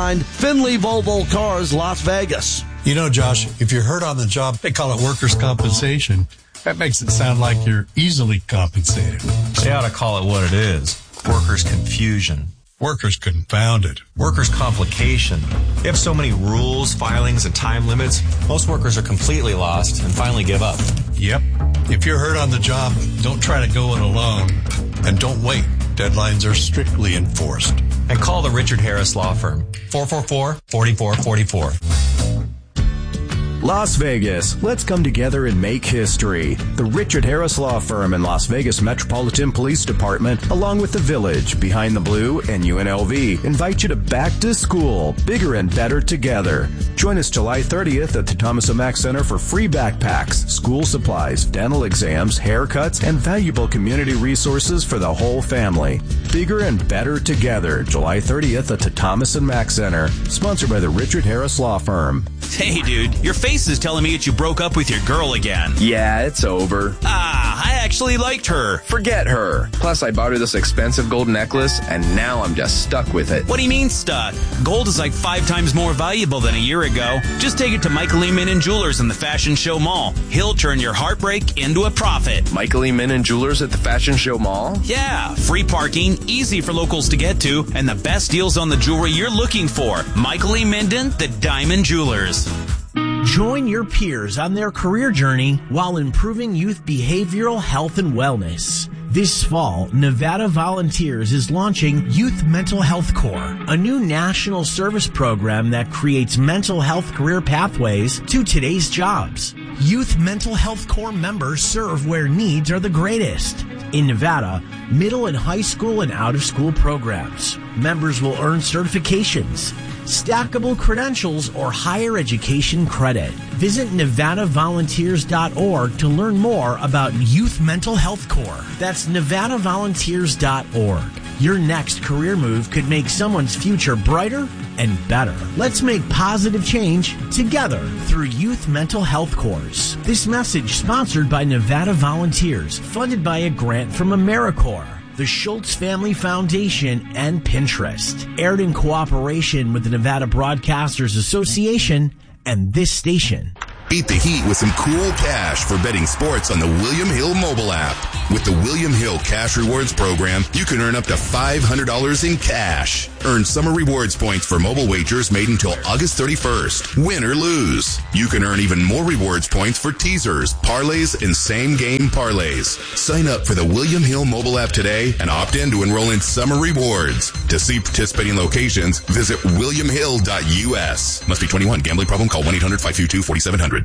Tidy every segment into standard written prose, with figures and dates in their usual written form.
behind Finley Volvo Cars, Las Vegas. You know, Josh, if you're hurt on the job, they call it workers' compensation. That makes it sound like you're easily compensated. They ought to call it what it is. Workers' confusion. Workers confounded. Workers' complication. They have so many rules, filings, and time limits, most workers are completely lost and finally give up. Yep. If you're hurt on the job, don't try to go it alone. And don't wait. Deadlines are strictly enforced. And call the Richard Harris Law Firm. 444-4444. Las Vegas, let's come together and make history. The Richard Harris Law Firm and Las Vegas Metropolitan Police Department, along with the Village, Behind the Blue, and UNLV, invite you to Back to School, bigger and better together. Join us July 30th at the Thomas & Mack Center for free backpacks, school supplies, dental exams, haircuts, and valuable community resources for the whole family. Bigger and better together, July 30th at the Thomas & Mack Center, sponsored by the Richard Harris Law Firm. Hey, dude, your face is telling me that you broke up with your girl again. Yeah, it's over. I actually liked her. Forget her. Plus, I bought her this expensive gold necklace, and now I'm just stuck with it. What do you mean stuck? Gold is like 5 times more valuable than a year ago. Just take it to Michael E. Minnan Jewelers in the Fashion Show Mall. He'll turn your heartbreak into a profit. Michael E. Minnan Jewelers at the Fashion Show Mall? Yeah, free parking, easy for locals to get to, and the best deals on the jewelry you're looking for. Michael E. Minnan, the Diamond Jewelers. Join your peers on their career journey while improving youth behavioral health and wellness. This fall, Nevada Volunteers is launching Youth Mental Health Corps, a new national service program that creates mental health career pathways to today's jobs. Youth Mental Health Corps members serve where needs are the greatest. In Nevada, middle and high school and out-of-school programs. Members will earn certifications, stackable credentials, or higher education credit. Visit NevadaVolunteers.org to learn more about Youth Mental Health Corps. That's NevadaVolunteers.org. Your next career move could make someone's future brighter and better. Let's make positive change together through Youth Mental Health Corps. This message sponsored by Nevada Volunteers, funded by a grant from AmeriCorps, the Schultz Family Foundation, and Pinterest. Aired in cooperation with the Nevada Broadcasters Association and this station. Beat the heat with some cool cash for betting sports on the William Hill mobile app. With the William Hill Cash Rewards program, you can earn up to $500 in cash. Earn summer rewards points for mobile wagers made until August 31st. Win or lose. You can earn even more rewards points for teasers, parlays, and same-game parlays. Sign up for the William Hill mobile app today and opt in to enroll in summer rewards. To see participating locations, visit williamhill.us. Must be 21. Gambling problem? Call 1-800-522-4700.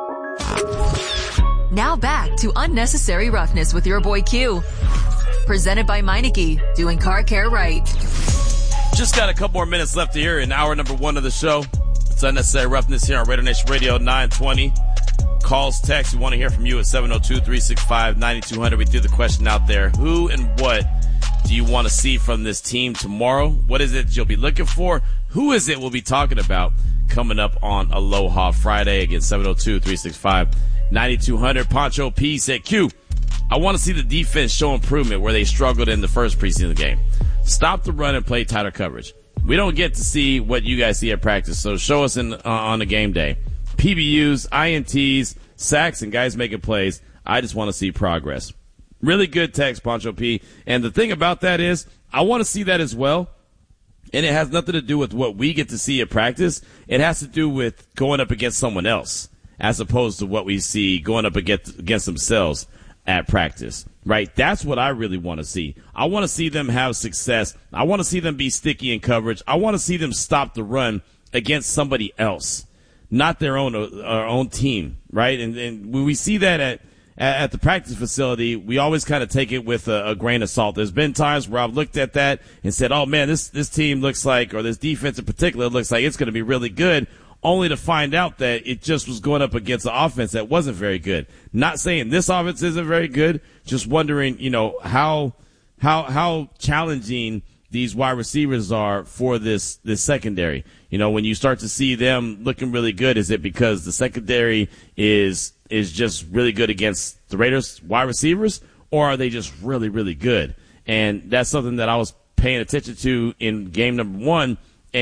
Now back to Unnecessary Roughness with your boy Q. Presented by Meineke, doing car care right. Just got a couple more minutes left here in hour number 1 of the show. It's Unnecessary Roughness here on Raider Nation Radio 920. Calls, text, we want to hear from you at 702-365-9200. We threw the question out there. Who and what do you want to see from this team tomorrow? What is it you'll be looking for? Who is it we'll be talking about coming up on Aloha Friday? Again, 702-365-9200. Pancho P said, Q, I want to see the defense show improvement where they struggled in the first preseason game. Stop the run and play tighter coverage. We don't get to see what you guys see at practice, so show us on the game day. PBUs, INTs, sacks, and guys making plays. I just want to see progress. Really good text, Pancho P. And the thing about that is, I want to see that as well. And it has nothing to do with what we get to see at practice. It has to do with going up against someone else, as opposed to what we see going up against themselves at practice, right? That's what I really want to see. I want to see them have success. I want to see them be sticky in coverage. I want to see them stop the run against somebody else, not their own team, right? And when we see that at the practice facility, we always kind of take it with a grain of salt. There's been times where I've looked at that and said, oh man, this team looks like, or this defense in particular looks like it's going to be really good, only to find out that it just was going up against an offense that wasn't very good. Not saying this offense isn't very good, just wondering, how challenging these wide receivers are for this secondary. When you start to see them looking really good, is it because the secondary is just really good against the Raiders wide receivers, or are they just really, really good? And that's something that I was paying attention to in game number 1. And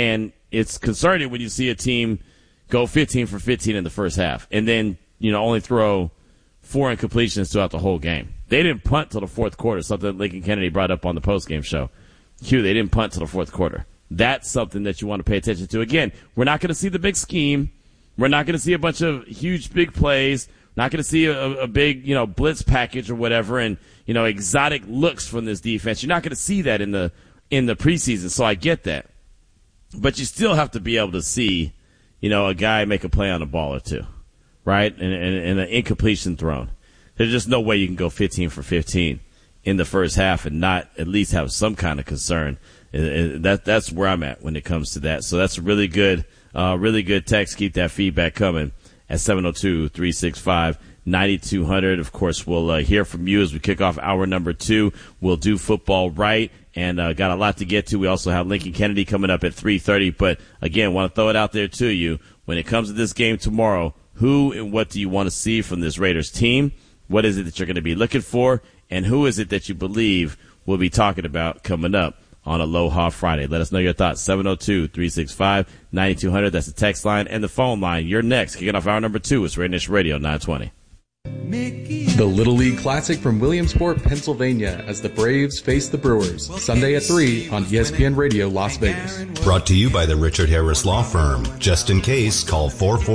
it's concerning when you see a team go 15 for 15 in the first half and then, only throw 4 incompletions throughout the whole game. They didn't punt till the fourth quarter, something Lincoln Kennedy brought up on the postgame show. They didn't punt till the fourth quarter. That's something that you want to pay attention to. Again, we're not going to see the big scheme. We're not going to see a bunch of huge, big plays. Not going to see a big, blitz package or whatever and, exotic looks from this defense. You're not going to see that in the preseason, so I get that. But you still have to be able to see, a guy make a play on a ball or two, right? And an incompletion thrown. There's just no way you can go 15 for 15 in the first half and not at least have some kind of concern. That's where I'm at when it comes to that. So that's a really good text. Keep that feedback coming at 702-365-9200. Of course, we'll hear from you as we kick off hour number 2. We'll do football right and got a lot to get to. We also have Lincoln Kennedy coming up at 3:30. But, again, want to throw it out there to you. When it comes to this game tomorrow, who and what do you want to see from this Raiders team? What is it that you're going to be looking for? And who is it that you believe we'll be talking about coming up on Aloha Friday? Let us know your thoughts. 702-365-9200. That's the text line and the phone line. You're next. Kicking off hour number 2. It's Raider Nation Radio 920. The Little League Classic from Williamsport, Pennsylvania, as the Braves face the Brewers. Sunday at 3 on ESPN Radio Las Vegas. Brought to you by the Richard Harris Law Firm. Just in case, call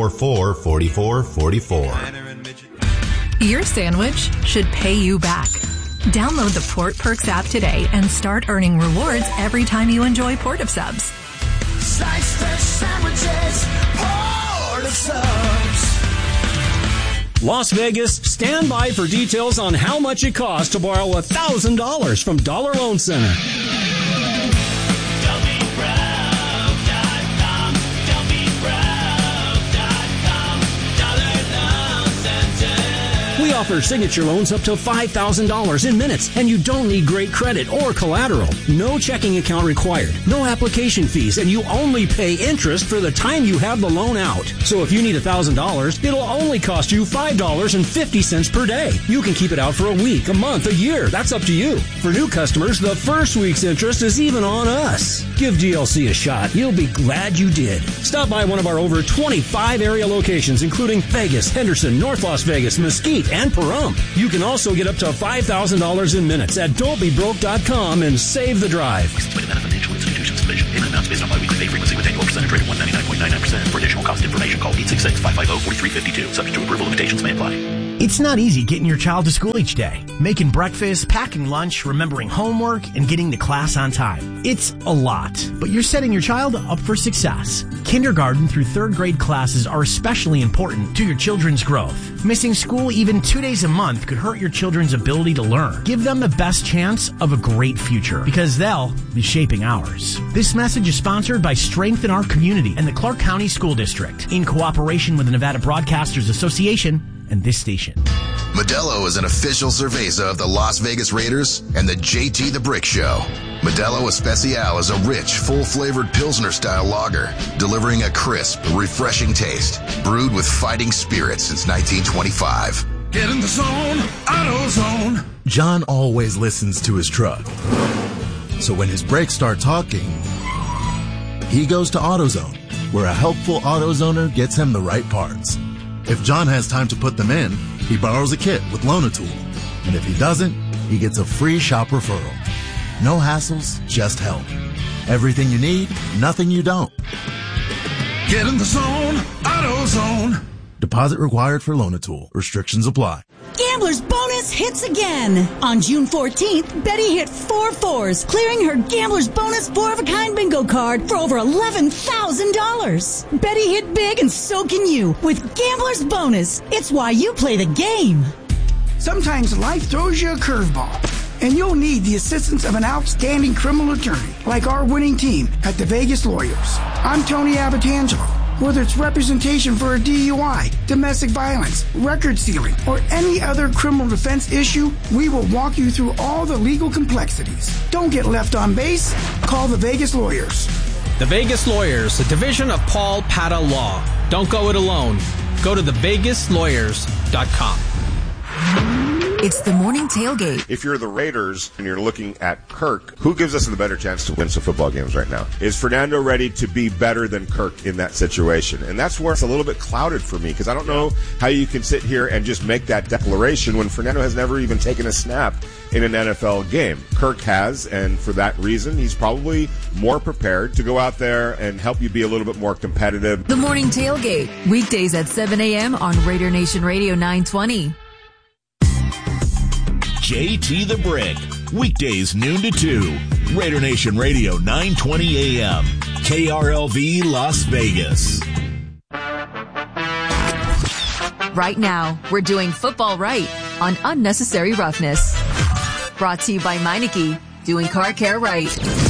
444-4444. Your sandwich should pay you back. Download the Port Perks app today and start earning rewards every time you enjoy Port of Subs. Slice fresh sandwiches, Port of Subs. Las Vegas, stand by for details on how much it costs to borrow $1,000 from Dollar Loan Center. We offer signature loans up to $5,000 in minutes, and you don't need great credit or collateral. No checking account required, no application fees, and you only pay interest for the time you have the loan out. So if you need $1,000, it'll only cost you $5.50 per day. You can keep it out for a week, a month, a year. That's up to you. For new customers, the first week's interest is even on us. Give DLC a shot. You'll be glad you did. Stop by one of our over 25 area locations, including Vegas, Henderson, North Las Vegas, Mesquite, and Pahrump. You can also get up to $5,000 in minutes at don'tbebroke.com and save the drive. Financial institutions provision. Payment amounts based on biweekly pay frequency with annual percentage rate of 199.99%. For additional cost information, call 866-550-4352. Subject to approval, limitations may apply. It's not easy getting your child to school each day. Making breakfast, packing lunch, remembering homework, and getting to class on time. It's a lot, but you're setting your child up for success. Kindergarten through 3rd grade classes are especially important to your children's growth. Missing school even 2 days a month could hurt your children's ability to learn. Give them the best chance of a great future, because they'll be shaping ours. This message is sponsored by Strength in Our Community and the Clark County School District, in cooperation with the Nevada Broadcasters Association and this station. Modelo is an official cerveza of the Las Vegas Raiders and the JT the Brick Show. Modelo Especial is a rich, full-flavored Pilsner-style lager, delivering a crisp, refreshing taste, brewed with fighting spirit since 1925. Get in the zone, AutoZone. John always listens to his truck. So when his brakes start talking, he goes to AutoZone, where a helpful AutoZoner gets him the right parts. If John has time to put them in, he borrows a kit with Loan-A-Tool. And if he doesn't, he gets a free shop referral. No hassles, just help. Everything you need, nothing you don't. Get in the zone, AutoZone. Deposit required for Loan-A-Tool. Restrictions apply. Gambler's Bonus hits again. On June 14th, Betty hit 4 fours, clearing her Gambler's Bonus 4-of-a-kind bingo card for over $11,000. Betty hit big, and so can you with Gambler's Bonus. It's why you play the game. Sometimes life throws you a curveball, and you'll need the assistance of an outstanding criminal attorney like our winning team at the Vegas Lawyers. I'm Tony Abatangelo. Whether it's representation for a DUI, domestic violence, record sealing, or any other criminal defense issue, we will walk you through all the legal complexities. Don't get left on base. Call the Vegas Lawyers. The Vegas Lawyers, a division of Paul Pata Law. Don't go it alone. Go to thevegaslawyers.com. It's the morning tailgate. If you're the Raiders and you're looking at Kirk, who gives us the better chance to win some football games right now? Is Fernando ready to be better than Kirk in that situation? And that's where it's a little bit clouded for me, because I don't know how you can sit here and just make that declaration when Fernando has never even taken a snap in an NFL game. Kirk has, and for that reason, he's probably more prepared to go out there and help you be a little bit more competitive. The morning tailgate, weekdays at 7 a.m. on Raider Nation Radio 920. JT the Brick, weekdays noon to 2. Raider Nation Radio 920 AM. KRLV Las Vegas. Right now, we're doing football right on Unnecessary Roughness. Brought to you by Meineke, doing car care right.